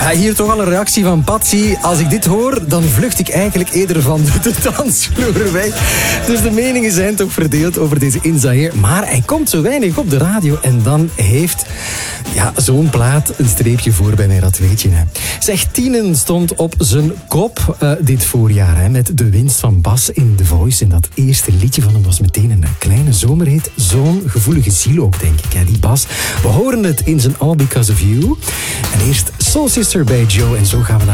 Hier toch al een reactie van Patsy. Als ik dit hoor, dan vlucht ik eigenlijk eerder van de dansvloer weg. Dus de meningen zijn toch verdeeld over deze Inzahir. Maar hij komt zo weinig op de radio en dan heeft zo'n plaat een streepje voor bij mij, dat weet je. Hè. Zeg, Tienen stond op zijn kop dit voorjaar hè, met de winst van Bas in The Voice. En dat eerste liedje van hem was meteen een kleine zomerhit. Zo'n gevoelige ziel ook, denk ik, hè, die Bas. We horen het in zijn All Because of You. En eerst Soul Sister bij Joe en zo gaan we naar